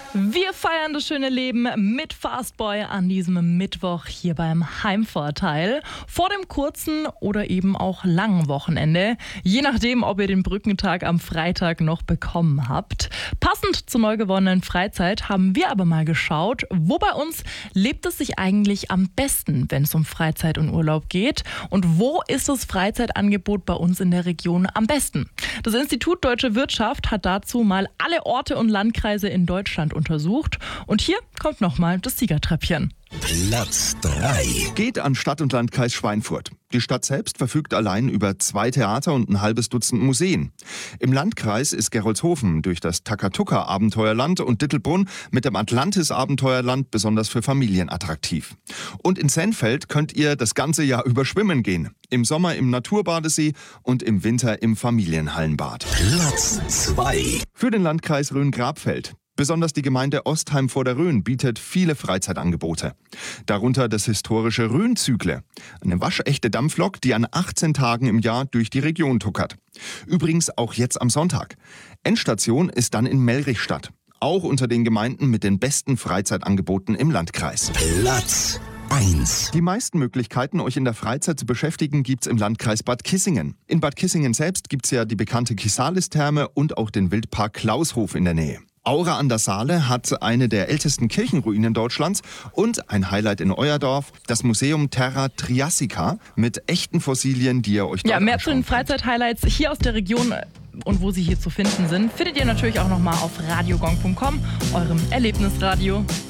Wir feiern das schöne Leben mit Fastboy an diesem Mittwoch hier beim Heimvorteil. Vor dem kurzen oder eben auch langen Wochenende. Je nachdem, ob ihr den Brückentag am Freitag noch bekommen habt. Passend zur neu gewonnenen Freizeit haben wir aber mal geschaut, wo bei uns lebt es sich eigentlich am besten, wenn es um Freizeit und Urlaub geht. Und wo ist das Freizeitangebot bei uns in der Region am besten? Das Institut Deutsche Wirtschaft hat dazu mal alle Orte und Landkreise in Deutschland untersucht. Und hier kommt nochmal das Siegertreppchen. Platz 3 geht an Stadt- und Landkreis Schweinfurt. Die Stadt selbst verfügt allein über 2 Theater und ein halbes Dutzend Museen. Im Landkreis ist Gerolzhofen durch das Takatuka-Abenteuerland und Dittelbrunn mit dem Atlantis-Abenteuerland besonders für Familien attraktiv. Und in Sennfeld könnt ihr das ganze Jahr über schwimmen gehen. Im Sommer im Naturbadesee und im Winter im Familienhallenbad. Platz 2 Für den Landkreis Rhön-Grabfeld. Besonders die Gemeinde Ostheim vor der Rhön bietet viele Freizeitangebote. Darunter das historische Rhön-Zügle, eine waschechte Dampflok, die an 18 Tagen im Jahr durch die Region tuckert. Übrigens auch jetzt am Sonntag. Endstation ist dann in Mellrichstadt, auch unter den Gemeinden mit den besten Freizeitangeboten im Landkreis. Platz 1 Die meisten Möglichkeiten, euch in der Freizeit zu beschäftigen, gibt's im Landkreis Bad Kissingen. In Bad Kissingen selbst gibt's ja die bekannte Kisalis-Therme und auch den Wildpark Klaushof in der Nähe. Aura an der Saale hat eine der ältesten Kirchenruinen Deutschlands und ein Highlight in euer Dorf, das Museum Terra Triassica mit echten Fossilien, die ihr euch dort Mehr zu den Freizeit-Highlights hier aus der Region und wo sie hier zu finden sind, findet ihr natürlich auch nochmal auf radiogong.com, eurem Erlebnisradio.